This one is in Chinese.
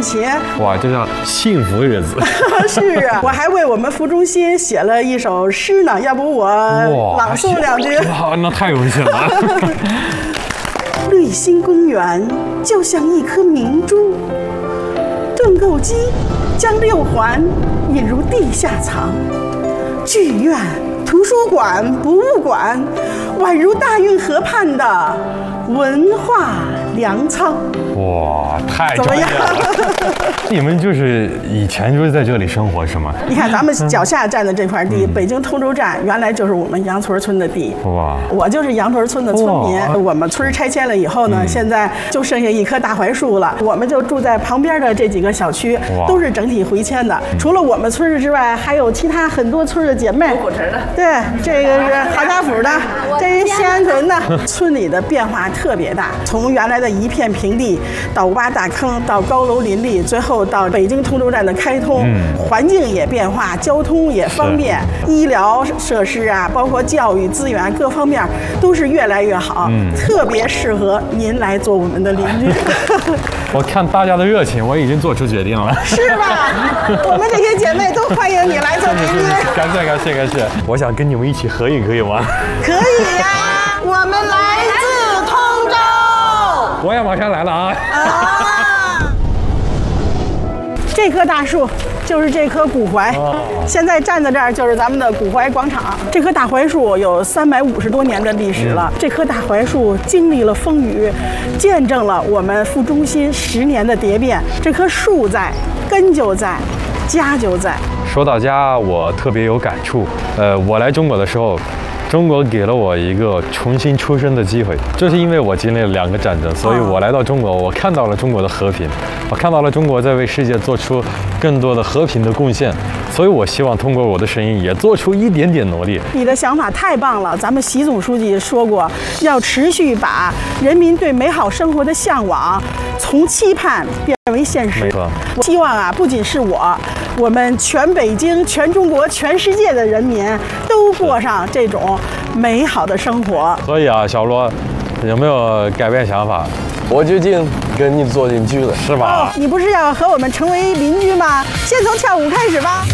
琴。 哇，这叫幸福日子。 是啊，我还为我们副中心写了一首诗呢，要不我朗诵两句？ 哇，那太荣幸了。 绿心公园就像一颗明珠，盾构机将6环引入地下藏，剧院、图书馆、博物馆宛如大运河畔的文化粮仓。 哇，太专业了！你们就是以前就是在这里生活是吗？ 你看咱们脚下站的这块地，北京通州站原来就是我们杨屯村的地。 哇， 我就是杨屯村的村民。我们村拆迁了以后呢，现在就剩下一棵大槐树了。我们就住在旁边的这几个小区，都是整体回迁的。除了我们村之外，还有其他很多村的姐妹。 古城的。 对，这个是哈家府的，这是西安屯的。村里的变化特别大，从原来的一片平地，到挖大坑，到高楼林立，最后到北京通州站的开通，环境也变化，交通也方便，医疗设施啊，包括教育资源各方面都是越来越好，特别适合您来做我们的邻居。 我看大家的热情，我已经做出决定了， 是吧？我们这些姐妹都欢迎你来做邻居。 感谢感谢感谢，我想跟你们一起合影，可以吗？ 可以呀，我们来自通州。 我也马上来了啊！ 这棵大树就是这棵古槐，现在站在这儿就是咱们的古槐广场。这棵大槐树有350多年的历史了。这棵大槐树经历了风雨，见证了我们副中心10年的蝶变。这棵树在，根就在，家就在。 说到家，我特别有感触。我来中国的时候，中国给了我一个重新出生的机会，就是因为我经历了2个战争，所以我来到中国，我看到了中国的和平，我看到了中国在为世界做出更多的和平的贡献，所以我希望通过我的声音也做出一点点努力。 你的想法太棒了，咱们习总书记说过，要持续把人民对美好生活的向往从期盼变为现实。我希望啊，不仅是我们全北京、全中国、全世界的人民都过上这种美好的生活。 所以啊，小罗，有没有改变想法？ 我决定跟你做邻居了， 是吧？ 你不是要和我们成为邻居吗？先从跳舞开始吧。